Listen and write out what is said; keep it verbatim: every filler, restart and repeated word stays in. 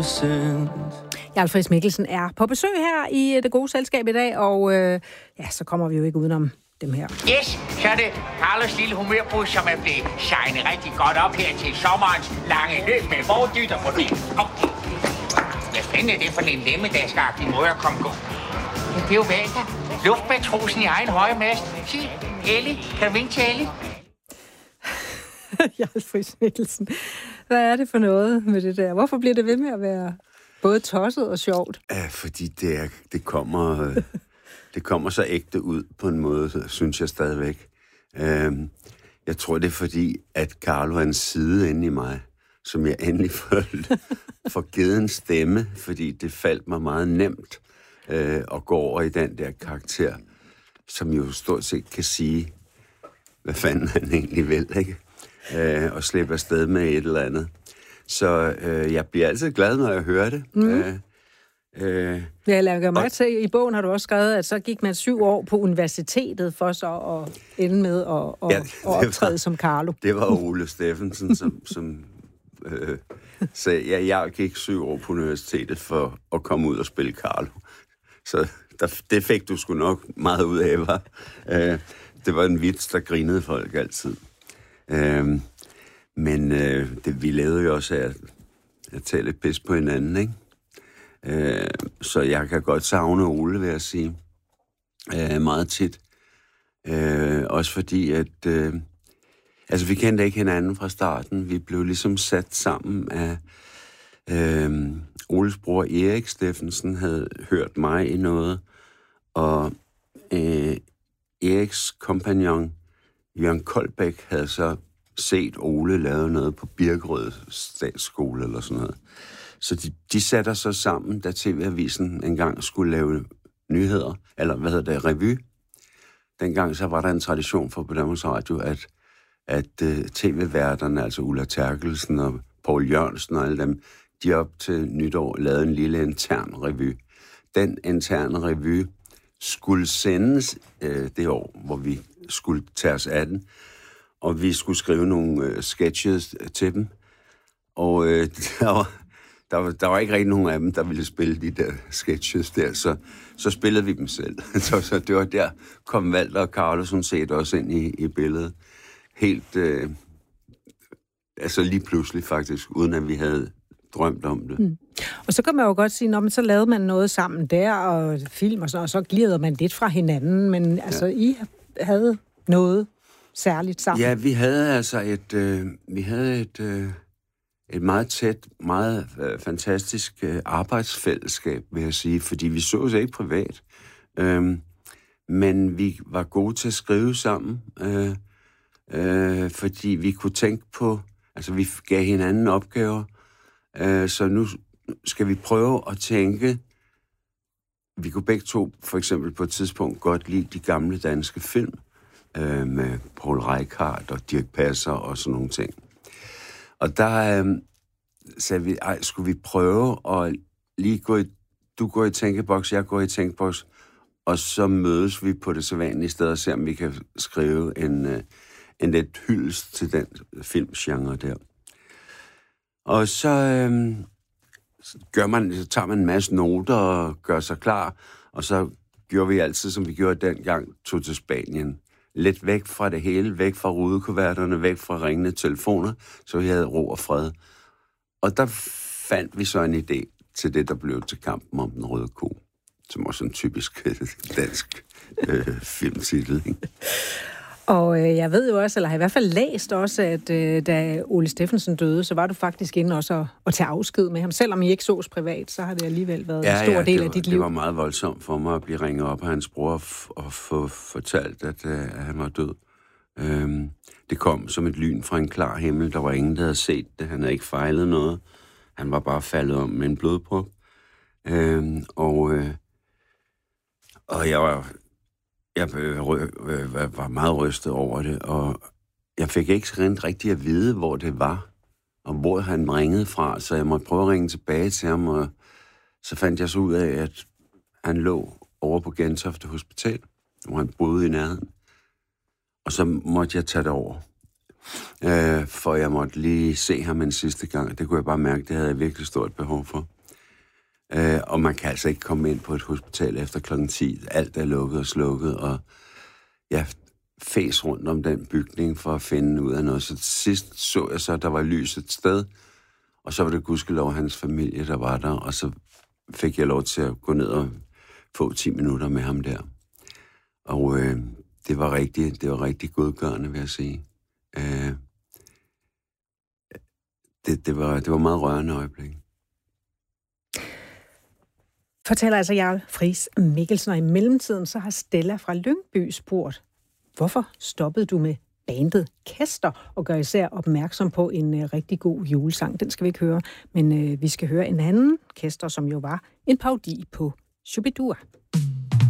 innocent. Jarl Friis Mikkelsen er på besøg her i Det Gode Selskab i dag, og øh, ja, så kommer vi jo ikke udenom dem her. Yes, så er det Carlos lille humørbus, som er blevet signet rigtig godt op her til sommerens lange løb med fordytter på det. Oh. Hvad fanden er det for en lemmedagsagtig måde at komme gå? Det er jo Valter. Luftmatrosen i egen høje mast. Sig, Ellie, kan du vinke til Ellie? Jarl Friis Mikkelsen. Hvad er det for noget med det der? Hvorfor bliver det ved med at være både tosset og sjovt? Ja, fordi det, er, det, kommer, det kommer så ægte ud på en måde, synes jeg stadigvæk. Jeg tror, det er fordi, at Carlo er en side inde i mig, som jeg endelig får, får givet en stemme, fordi det faldt mig meget nemt øh, at gå over i den der karakter, som jo stort set kan sige, hvad fanden han egentlig vil, ikke? Øh, og slippe afsted med et eller andet. Så øh, jeg bliver altid glad, når jeg hører det. Mm. Øh, øh, ja, lad mig godt se. I bogen har du også skrevet, at så gik man syv år på universitetet for så at ende med at, at, ja, at optræde var, som Carlo. Det var Ole Steffensen, som... som øh, så ja, jeg gik syv år på universitetet for at komme ud og spille Carlo. Så der, det fik du sgu nok meget ud af, var. Øh, det var en vits, der grinede folk altid. Øh, men øh, det, vi lavede jo også af at tage lidt pis på hinanden, ikke? Øh, så jeg kan godt savne Ole, vil jeg sige. Øh, meget tit. Øh, også fordi, at... Øh, altså, vi kendte ikke hinanden fra starten. Vi blev ligesom sat sammen af... Øh, Oles bror Erik Steffensen havde hørt mig i noget, og øh, Eriks kompagnon Jørgen Koldbæk havde så set Ole lave noget på Birkerød Statsskole eller sådan noget. Så de, de satte sig sammen, da T V-avisen engang skulle lave nyheder, eller hvad hedder det, revy. Dengang så var der en tradition for på Danmarks Radio, at, at uh, T V-værterne, altså Ulla Terkelsen og Poul Jørgensen og alle dem, de op til nytår lavede en lille intern revy. Den interne revy skulle sendes øh, det år, hvor vi skulle tage os af den, og vi skulle skrive nogle øh, sketches til dem. Og øh, der, var, der, var, der var ikke rigtig nogen af dem, der ville spille de der sketches der, så, så spillede vi dem selv. så, så det var der, kom Walter og Carlo sådan set også ind i, i billedet. Helt, øh, altså lige pludselig faktisk, uden at vi havde drømt om det. Mm. Og så kan man jo godt sige, når man så lavede man noget sammen der, og film og så, og så glider man lidt fra hinanden, men altså, ja. I havde noget særligt sammen. Ja, vi havde altså et, øh, vi havde et, øh, et meget tæt, meget øh, fantastisk øh, arbejdsfællesskab, vil jeg sige, fordi vi så os ikke privat, øh, men vi var gode til at skrive sammen, øh, øh, fordi vi kunne tænke på, altså vi gav hinanden opgaver, så nu skal vi prøve at tænke, vi kunne begge to for eksempel på et tidspunkt godt lide de gamle danske film, øh, med Poul Reichhardt og Dirch Passer og sådan nogle ting. Og der øh, sagde vi, ej, skulle vi prøve at lige gå i, du går i tænkeboks, jeg går i tænkeboks, og så mødes vi på det sædvanlige sted og se, om vi kan skrive en, øh, en lidt hyldest til den filmgenre der. Og så, øh, så, gør man, så tager man en masse noter og gør sig klar, og så gjorde vi altid, som vi gjorde dengang, tog til Spanien. Lidt væk fra det hele, væk fra rudekuverterne, væk fra ringende telefoner, så vi havde ro og fred. Og der fandt vi så en idé til det, der blev til Kampen om den røde ko, som også en typisk dansk øh, filmtitel, ikke? Og øh, jeg ved jo også, eller har i hvert fald læst også, at øh, da Ole Steffensen døde, så var du faktisk inde også at, at tage afsked med ham. Selvom I ikke sås privat, så har det alligevel været ja, en stor ja, del var, af dit liv. Det var meget voldsomt for mig at blive ringet op af hans bror og, f- og få fortalt, at, øh, at han var død. Øhm, det kom som et lyn fra en klar himmel. Der var ingen, der havde set det. Han havde ikke fejlet noget. Han var bare faldet om med en blodprop. Øhm, og, øh, og jeg var... Jeg var meget rystet over det, og jeg fik ikke rent rigtigt at vide, hvor det var, og hvor han ringede fra, så jeg måtte prøve at ringe tilbage til ham, og så fandt jeg så ud af, at han lå over på Gentofte Hospital, hvor han boede i nærheden. Og så måtte jeg tage det over, øh, for jeg måtte lige se ham en sidste gang. Det kunne jeg bare mærke, det havde jeg virkelig stort behov for. Øh, og man kan altså ikke komme ind på et hospital efter klokken ti. Alt er lukket og slukket, og jeg fæs rundt om den bygning for at finde ud af noget. Så til sidst så jeg så, at der var lys et sted, og så var det gudskelov hans familie, der var der, og så fik jeg lov til at gå ned og få ti minutter med ham der. Og øh, det var rigtig, det var rigtig godgørende, vil jeg sige. Øh, det, det, var, det var meget rørende øjeblik. Fortæller altså Jarl Friis Mikkelsen, og i mellemtiden så har Stella fra Lyngby spurgt, hvorfor stoppede du med bandet Kester, og gør især opmærksom på en uh, rigtig god julesang. Den skal vi ikke høre, men uh, vi skal høre en anden Kester, som jo var en parodi på Shubidua.